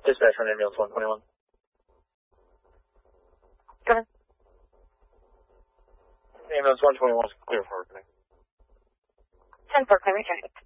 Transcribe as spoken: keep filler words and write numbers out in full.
Dispatch on ambulance one twenty-one. Go ahead. Ambulance one twenty-one is clear for opening. ten four, clear traffic.